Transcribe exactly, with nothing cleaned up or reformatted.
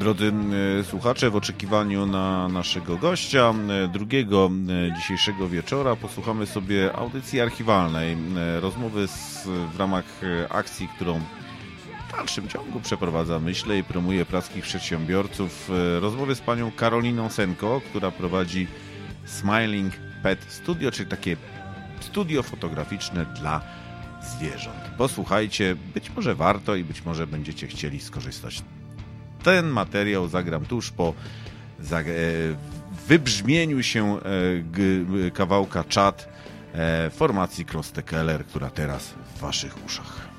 Drodzy słuchacze, w oczekiwaniu na naszego gościa drugiego dzisiejszego wieczora posłuchamy sobie audycji archiwalnej, rozmowy z, w ramach akcji, którą w dalszym ciągu przeprowadza Myślę i promuje praskich przedsiębiorców. Rozmowy z panią Karoliną Senko, która prowadzi Smiling Pet Studio, czyli takie studio fotograficzne dla zwierząt. Posłuchajcie, być może warto i być może będziecie chcieli skorzystać. Ten materiał zagram tuż po wybrzmieniu się kawałka Czad formacji Kroste Keller, która teraz w waszych uszach.